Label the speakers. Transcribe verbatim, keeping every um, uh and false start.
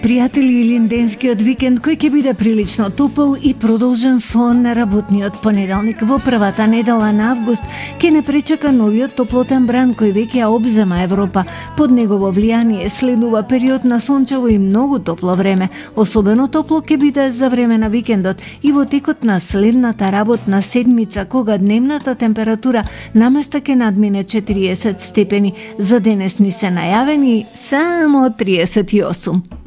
Speaker 1: Пријатели, илинденскиот викенд кој ќе биде прилично топол и продолжен со неработниот понеделник во првата недела на август ќе не пречека новиот топлотен бран кој веќе ја обзема Европа. Под негово влијание следува период на сончево и многу топло време. Особено топло ќе биде за време на викендот и во текот на следната работна седмица, кога дневната температура наместа ќе надмине четириесет степени. За денес ни се најавени само триесет и осум.